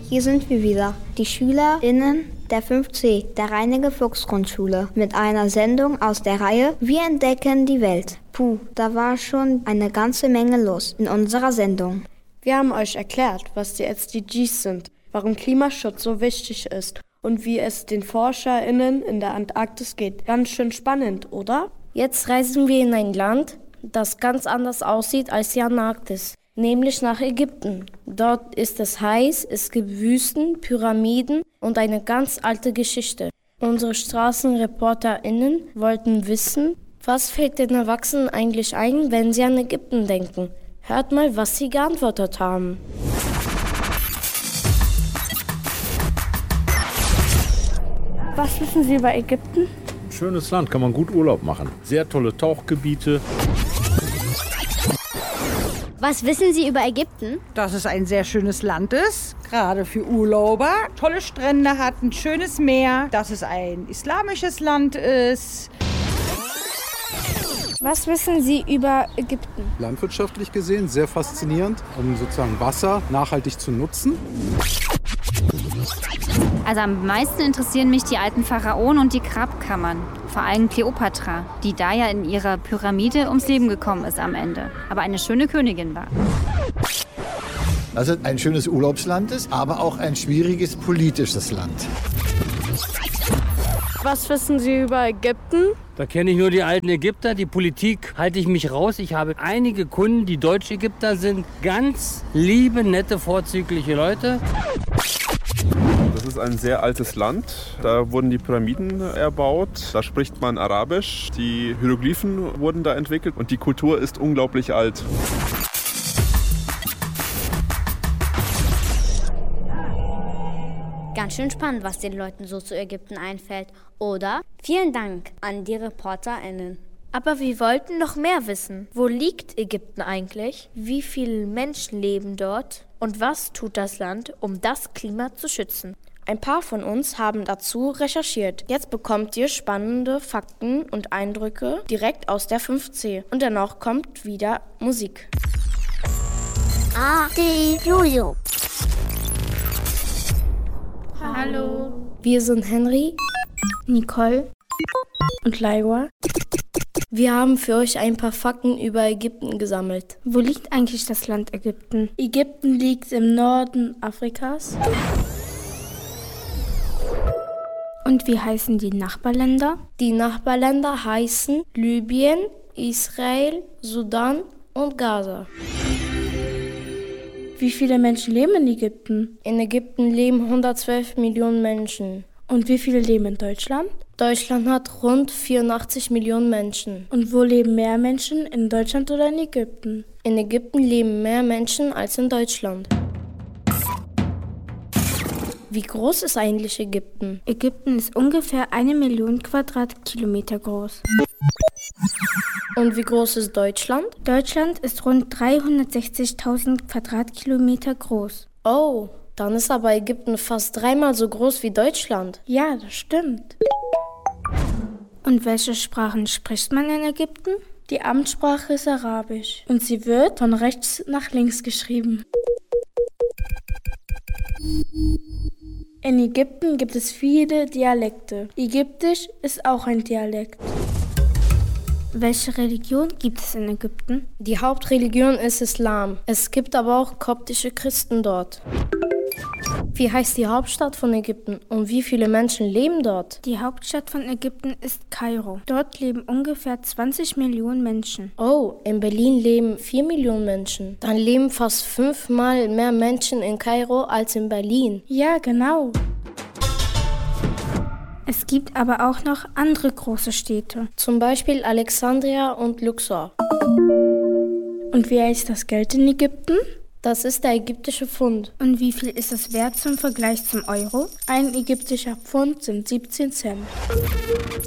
hier sind wir wieder, die SchülerInnen der 5C, der Reinecke-Fuchs-Grundschule, mit einer Sendung aus der Reihe Wir entdecken die Welt. Puh, da war schon eine ganze Menge los in unserer Sendung. Wir haben euch erklärt, was die SDGs sind, warum Klimaschutz so wichtig ist und wie es den ForscherInnen in der Antarktis geht. Ganz schön spannend, oder? Jetzt reisen wir in ein Land, das ganz anders aussieht als die Antarktis, nämlich nach Ägypten. Dort ist es heiß, es gibt Wüsten, Pyramiden und eine ganz alte Geschichte. Unsere StraßenreporterInnen wollten wissen, was fällt den Erwachsenen eigentlich ein, wenn sie an Ägypten denken. Hört mal, was sie geantwortet haben. Was wissen Sie über Ägypten? Schönes Land, kann man gut Urlaub machen. Sehr tolle Tauchgebiete. Was wissen Sie über Ägypten? Dass es ein sehr schönes Land ist, gerade für Urlauber. Tolle Strände hat, ein schönes Meer. Dass es ein islamisches Land ist. Was wissen Sie über Ägypten? Landwirtschaftlich gesehen sehr faszinierend, um sozusagen Wasser nachhaltig zu nutzen. Also am meisten interessieren mich die alten Pharaonen und die Grabkammern. Vor allem Kleopatra, die da ja in ihrer Pyramide ums Leben gekommen ist am Ende. Aber eine schöne Königin war. Also ein schönes Urlaubsland ist, aber auch ein schwieriges politisches Land. Was wissen Sie über Ägypten? Da kenne ich nur die alten Ägypter. Die Politik halte ich mich raus. Ich habe einige Kunden, die Deutsch-Ägypter sind. Ganz liebe, nette, vorzügliche Leute. Das ist ein sehr altes Land. Da wurden die Pyramiden erbaut. Da spricht man Arabisch. Die Hieroglyphen wurden da entwickelt und die Kultur ist unglaublich alt. Ganz schön spannend, was den Leuten so zu Ägypten einfällt, oder? Vielen Dank an die ReporterInnen. Aber wir wollten noch mehr wissen. Wo liegt Ägypten eigentlich? Wie viele Menschen leben dort? Und was tut das Land, um das Klima zu schützen? Ein paar von uns haben dazu recherchiert. Jetzt bekommt ihr spannende Fakten und Eindrücke direkt aus der 5C. Und danach kommt wieder Musik. Adi Jojo. Hallo. Wir sind Henry, Nicole und Laiwa. Wir haben für euch ein paar Fakten über Ägypten gesammelt. Wo liegt eigentlich das Land Ägypten? Ägypten liegt im Norden Afrikas. Und wie heißen die Nachbarländer? Die Nachbarländer heißen Libyen, Israel, Sudan und Gaza. Wie viele Menschen leben in Ägypten? In Ägypten leben 112 Millionen Menschen. Und wie viele leben in Deutschland? Deutschland hat rund 84 Millionen Menschen. Und wo leben mehr Menschen, in Deutschland oder in Ägypten? In Ägypten leben mehr Menschen als in Deutschland. Wie groß ist eigentlich Ägypten? Ägypten ist ungefähr 1 Million Quadratkilometer groß. Und wie groß ist Deutschland? Deutschland ist rund 360.000 Quadratkilometer groß. Oh, dann ist aber Ägypten fast 3-mal so groß wie Deutschland. Ja, das stimmt. Und welche Sprachen spricht man in Ägypten? Die Amtssprache ist Arabisch und sie wird von rechts nach links geschrieben. In Ägypten gibt es viele Dialekte. Ägyptisch ist auch ein Dialekt. Welche Religion gibt es in Ägypten? Die Hauptreligion ist Islam. Es gibt aber auch koptische Christen dort. Wie heißt die Hauptstadt von Ägypten und wie viele Menschen leben dort? Die Hauptstadt von Ägypten ist Kairo. Dort leben ungefähr 20 Millionen Menschen. Oh, in Berlin leben 4 Millionen Menschen. Dann leben fast 5-mal mehr Menschen in Kairo als in Berlin. Ja, genau. Es gibt aber auch noch andere große Städte. Zum Beispiel Alexandria und Luxor. Und wie heißt das Geld in Ägypten? Das ist der ägyptische Pfund. Und wie viel ist es wert zum Vergleich zum Euro? Ein ägyptischer Pfund sind 17 Cent.